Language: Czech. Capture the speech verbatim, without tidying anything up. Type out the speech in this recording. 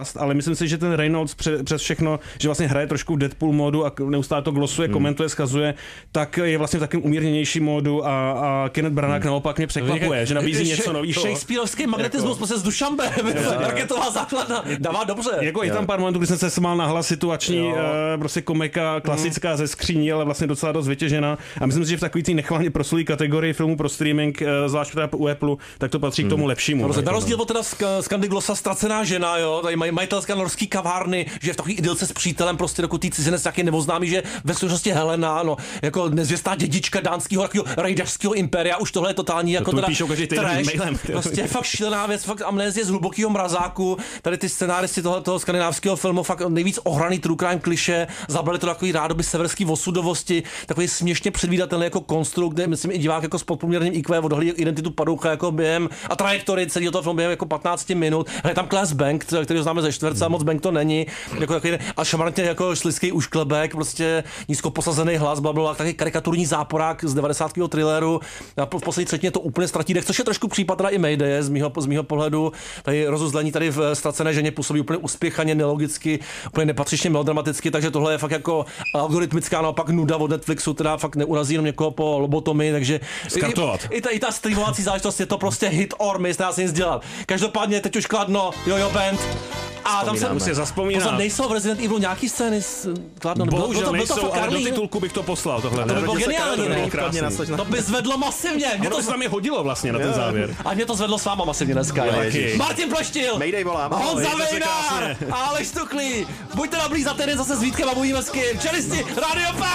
ale myslím si, že ten Reynolds pře, přes všechno, že vlastně hraje trošku Deadpool módu a neustále to glosuje, hmm. komentuje, schazuje, tak je vlastně v takovém umírněnějším módu a, a Kenneth Branagh hmm. naopak mě překvapuje, je, že nabízí je, něco nového. Shakespeareovský magnetismus prostě s Dušambem, raketová základna, dává dobře. Jako je tam pár momentů, kdy jsem se smál nahlas situační, uh, prostě komika klasická hmm. ze skříní, ale vlastně docela dost vytěžená. A myslím si, že v takový té nechválně proslulý kategorii filmu pro streaming, zvlášť teda u Apple, tak to patří hmm. k tomu lepšímu. No, na rozdíl od teda z Candy Glossa Ztracená žena, jo, tady maj, majitelska norský kavárny, že je v takový idylce s přítelem, prostě dokud tý cizinec taky nevoznámý, že ve skutečnosti Helena, no, jako nezvěstá dědička dánského takového rejdařského impéria, už tohle je totální jako to teda trash, mailem, prostě fakt šílená věc, fakt amnézie z hlubokého mrazáku, tady ty scénáristi toho, toho skandinávského filmu, fakt nejvíc ohraný true crime klišé, zabrali to takový rádoby severský osudovosti, takový směšně předvídatelný jako konstrukt, kde myslím i divák jako s podprůměrným I Q odhalí identitu padoucha jako během a trajektorii celého toho filmu během jako patnáct minut. Hraje tam Claes Bank, který ho známe ze čtvrtce, hmm. moc Bank to není, jako takový a šamarantně jako slizký ušklebek, prostě nízko posazený hlas, blablabla, taky karikaturní záporák z devadesátkového thrilleru. A v poslední třetině to úplně ztratí dech, což je trošku případ teda i Mayday z mýho, z mýho pohledu. Tady rozuzlení tady v Ztracené ženě působí úplně uspěchaně, nelogicky, úplně nepatřičně melodramaticky, takže tohle je fakt jako algoritmická naopak nuda od Netflixu, teda fakt neurazí jenom někoho po lobotomii, takže skartovat. I, i, ta, i ta streamovací záležitost je to prostě hit or miss, nedá se nic dělat. Každopádně teď už Kladno, Jojo Band. A tam se musí zaspomínat. Pozor, nejsou v Resident Evil nějaký scény s Kladno. Bohužel to, nejsou, to ale do titulku bych to poslal. Tohle, to by bylo geniální. To by zvedlo masivně. Mě to se tam je hodilo vlastně na ten závěr. A mě to zvedlo s váma masivně dneska. Martin Pleštil. Mayday volám. Honza Vejnár. Aleš Stuklý. Buďte dobrý za týden zase s Vítkem a Bohým hezky. Čelisti, Radio P.